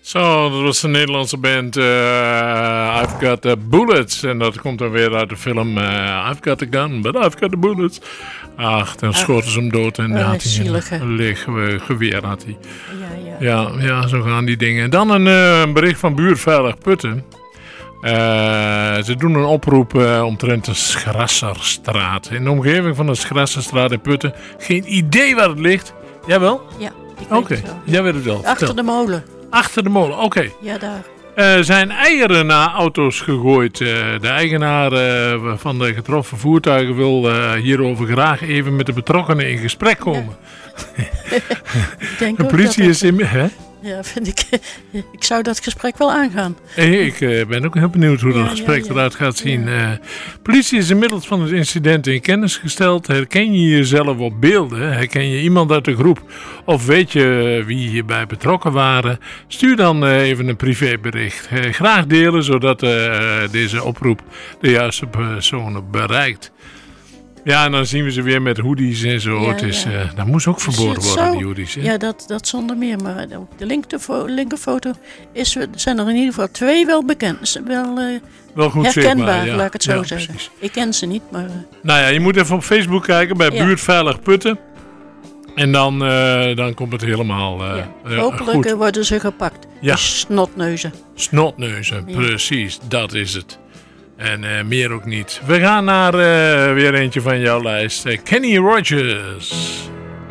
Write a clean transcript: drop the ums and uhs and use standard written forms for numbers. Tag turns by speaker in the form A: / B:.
A: Zo, dat was de Nederlandse band I've Got the Bullets. En dat komt dan weer uit de film I've Got the Gun, but I've Got the Bullets. Ach, dan schoten ze hem dood en had hij een leeg geweer. Had hij. Ja, zo gaan die dingen. En dan een bericht van Buurtveilig Putten. Ze doen een oproep omtrent de Schrasserstraat. In de omgeving van de Schrasserstraat in Putten. Geen idee waar het ligt. Jawel?
B: Ja, ik weet het wel.
A: Jij weet het wel.
B: Achter de molen.
A: Achter de molen, oké.
B: Ja, daar.
A: Zijn eieren naar auto's gegooid. De eigenaar van de getroffen voertuigen wil hierover graag even met de betrokkenen in gesprek komen.
B: Ja.
A: De politie is in... Hè?
B: Ja, vind ik. Ik zou dat gesprek wel aangaan.
A: Ik ben ook heel benieuwd hoe dat gesprek eruit gaat zien. Politie is inmiddels van het incident in kennis gesteld. Herken je jezelf op beelden? Herken je iemand uit de groep? Of weet je wie hierbij betrokken waren? Stuur dan even een privébericht. Graag delen, zodat deze oproep de juiste personen bereikt. Ja, en dan zien we ze weer met hoodies en zo.
B: Ja,
A: het is, dat moest ook verboden worden, die hoodies. Hè?
B: Ja, dat zonder meer. Maar op de linkerfoto zijn er in ieder geval 2 wel bekend. Wel goed herkenbaar,
A: zichtbaar,
B: laat ik het zo zeggen.
A: Precies.
B: Ik ken ze niet, maar...
A: Nou ja, je moet even op Facebook kijken bij Buurtveilig Putten. En dan komt het helemaal
B: hopelijk
A: goed.
B: worden ze gepakt.
A: Ja.
B: Snotneuzen.
A: Snotneuzen, precies. Dat is het. En meer ook niet. We gaan naar weer eentje van jouw lijst. Kenny Rogers.